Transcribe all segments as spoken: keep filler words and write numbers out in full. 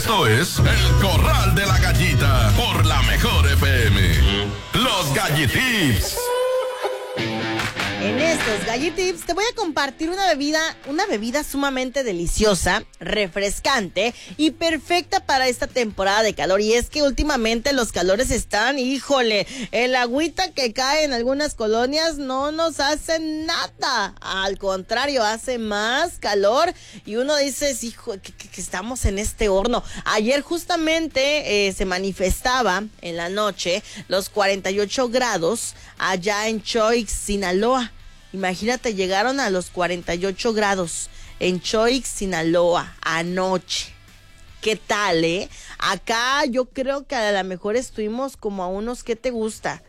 Esto es El Corral de la Gallita por la Mejor F M. Los Gallitips. En estos Gallitips te voy a compartir una bebida, una bebida sumamente deliciosa, refrescante y perfecta para esta temporada de calor. Y es que últimamente los calores están, híjole, el agüita que cae en algunas colonias no nos hace nada. Al contrario, hace más calor y uno dice, hijo, que, que, que estamos en este horno. Ayer justamente eh, se manifestaba en la noche los cuarenta y ocho grados allá en Choix, Sinaloa. Imagínate, llegaron a los cuarenta y ocho grados en Choix, Sinaloa, anoche. ¿Qué tal, eh? Acá yo creo que a lo mejor estuvimos como a unos, ¿qué te gusta?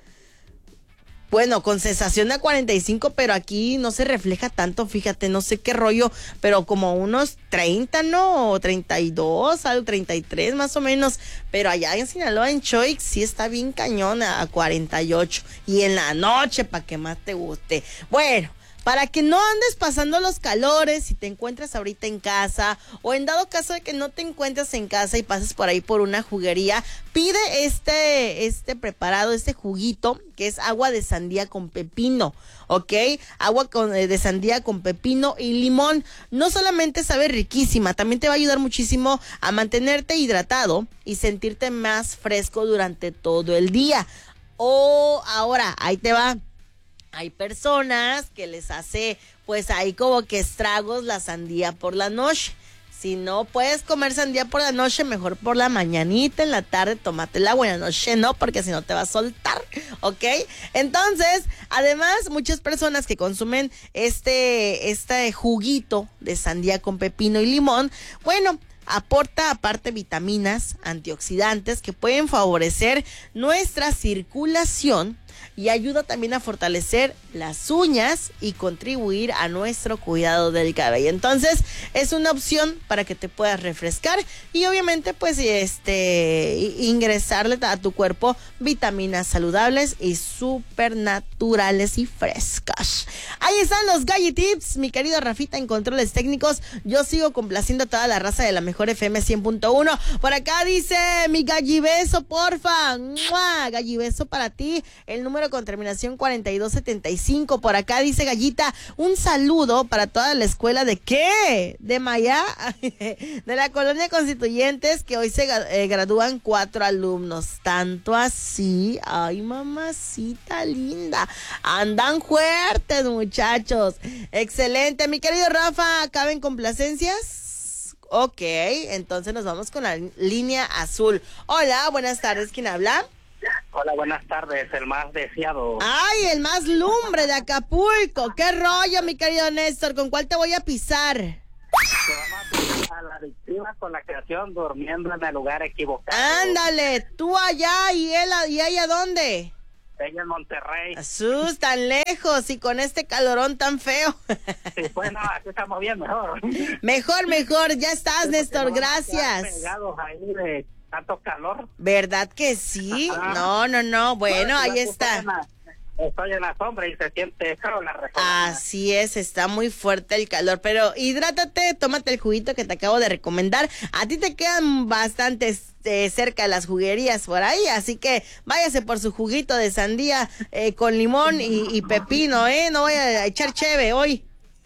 Bueno, con sensación de cuarenta y cinco, pero aquí no se refleja tanto, fíjate, no sé qué rollo, pero como unos treinta, ¿no? O treinta y dos, algo treinta y tres más o menos, pero allá en Sinaloa, en Choix, sí está bien cañón a cuarenta y ocho, y en la noche, para que más te guste. Bueno, para que no andes pasando los calores, si te encuentras ahorita en casa o en dado caso de que no te encuentres en casa y pases por ahí por una juguería, pide este, este preparado, este juguito que es agua de sandía con pepino, ¿ok? Agua con, eh, de sandía con pepino y limón. No solamente sabe riquísima, también te va a ayudar muchísimo a mantenerte hidratado y sentirte más fresco durante todo el día. O ahora, ahí te va. Hay personas que les hace, pues ahí como que estragos la sandía por la noche. Si no puedes comer sandía por la noche, mejor por la mañanita, en la tarde, tómate el agua, en la noche no, porque si no te va a soltar, ¿ok? Entonces, además, muchas personas que consumen este, este juguito de sandía con pepino y limón, bueno, aporta aparte vitaminas, antioxidantes que pueden favorecer nuestra circulación y ayuda también a fortalecer las uñas y contribuir a nuestro cuidado del cabello. Entonces, es una opción para que te puedas refrescar y obviamente pues este ingresarle a tu cuerpo vitaminas saludables y súper naturales y frescas. Ahí están los Gallitips, mi querido Rafita en controles técnicos. Yo sigo complaciendo a toda la raza de la Mejor F M cien punto uno. Por acá dice mi gallibeso, porfa. ¡Mua! Gallibeso para ti. El número con terminación cuarenta y dos setenta y cinco. Por acá dice Gallita, un saludo para toda la escuela de ¿qué? De Maya, de la Colonia Constituyentes, que hoy se eh, gradúan cuatro alumnos. Tanto así, ay mamacita linda, andan fuertes muchachos. Excelente, mi querido Rafa, ¿caben complacencias? Ok, entonces nos vamos con la línea azul. Hola, buenas tardes, ¿quién habla? Hola, buenas tardes, el más deseado. Ay, el más lumbre de Acapulco. ¿Qué rollo, mi querido Néstor? ¿Con cuál te voy a pisar? Te vamos a pisar a la adictiva con la creación durmiendo en el lugar equivocado. Ándale, tú allá y él y ella ¿dónde? Ella en Monterrey. Sus, tan lejos y con este calorón tan feo. Sí, bueno, aquí estamos bien, mejor. Mejor, mejor, ya estás, Sí, Néstor, gracias. Pegados ahí de tanto calor. ¿Verdad que sí? Ajá. No, no, no, bueno, no, ahí está. Estoy en la sombra y se siente feo la recompensa. Así es, está muy fuerte el calor, pero hidrátate, tómate el juguito que te acabo de recomendar. A ti te quedan bastantes eh, cerca las juguerías por ahí, así que váyase por su juguito de sandía eh, con limón y, y pepino, ¿eh? No voy a echar cheve hoy.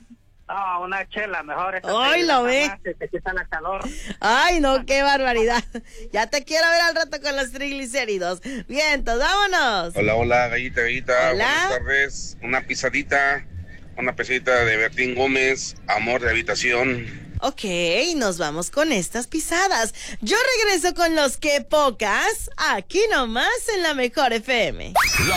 No, una chela mejor. Hoy lo ve. Te, te quita la calor. Ay, no, qué barbaridad. Ya te quiero ver al rato con los triglicéridos. Bien, entonces vámonos. Hola, hola, Gallita, Gallita. Hola. Buenas tardes. Una pisadita, una pisadita de Bertín Gómez, Amor de Habitación. Ok, nos vamos con estas pisadas. Yo regreso con los que pocas, aquí nomás en la Mejor F M.